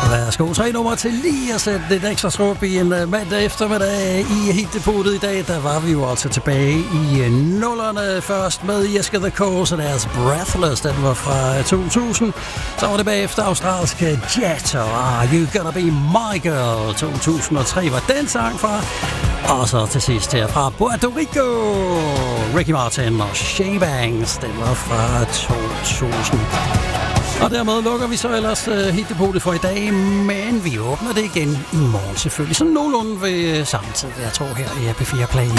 Værsgo, 3 nummer til lige at sætte lidt ekstra skub i en mandag eftermiddag i Hitdepotet i dag. Der var vi jo altså tilbage i nullerne først med Jeske The Course og deres Breathless. Den var fra 2000. Så var det bagefter australske Jet og Are You Gonna Be My Girl. 2003 var den sang fra. Og så til sidst her fra Puerto Rico, Ricky Martin og Shea Banks. Den var fra 2000. Og dermed lukker vi så ellers Hitdepotet for i dag, men vi åbner det igen i morgen selvfølgelig. Så nogenlunde ved samme tid, jeg tror, her i AP4 Play.